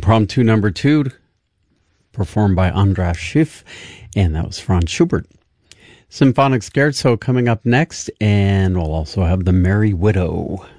Impromptu number 2, performed by Andras Schiff, and that was Franz Schubert. Symphonic Scherzo coming up next, and we'll also have The Merry Widow.